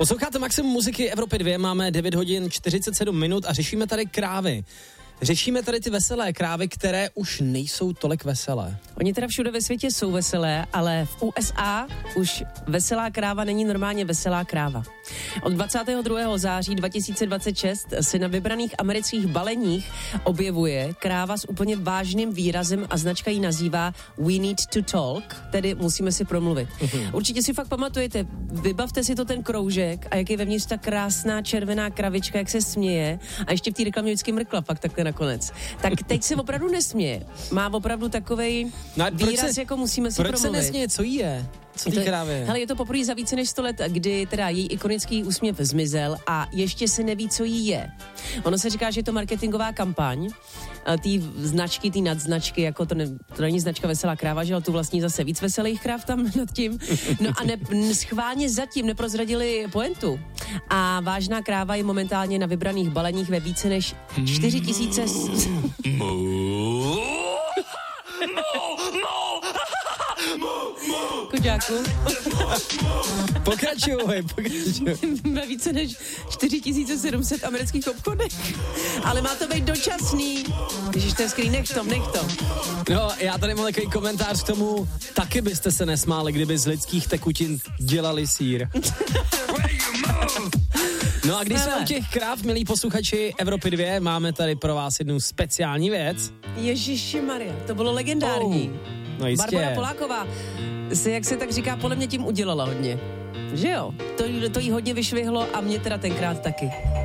Posloucháte Maximum muziky Evropy 2, máme 9 hodin 47 minut a řešíme tady krávy. Řešíme tady ty veselé krávy, které už nejsou tolik veselé. Oni teda všude ve světě jsou veselé, ale v USA už veselá kráva není normálně veselá kráva. Od 22. září 2026 se na vybraných amerických baleních objevuje kráva s úplně vážným výrazem a značka ji nazývá We Need to Talk, tedy musíme si promluvit. Určitě si fakt pamatujete, vybavte si to ten kroužek a jak je vevnitř ta krásná červená kravička, jak se směje a ještě v té reklamě vždycky mrkla fakt takhle nakonec. Tak teď se opravdu nesměje. Má opravdu takovej výraz, jako musíme si promluvit. Proč se nesměje? Co jí je? Co ty krávy? Hele, je to poprvé za více než 100 let, kdy teda její ikonický úsměv zmizel a ještě se neví, co jí je. Ono se říká, že je to marketingová kampaň, ty značky, ty nadznačky, jako to není značka Veselá kráva, že ale tu vlastní zase víc veselých kráv tam nad tím. No a schválně zatím neprozradili pointu. A vážná kráva je momentálně na vybraných baleních ve více než 4000... Kuďáku. Pokračuj. Ve více než 4700 amerických obchodech. Ale má to být dočasný. Ježiš, to je skvělý, nech to. No, já tady mám takový komentář k tomu, taky byste se nesmáli, kdyby z lidských tekutin dělali sýr. No a když jsme u těch kráv, milí posluchači Evropy 2, máme tady pro vás jednu speciální věc. Ježišimaria, to bylo legendární. No jistě. Barbora Poláková se, jak se tak říká, podle mě tím udělala hodně. Že jo? To jí hodně vyšvihlo a mě teda tenkrát taky.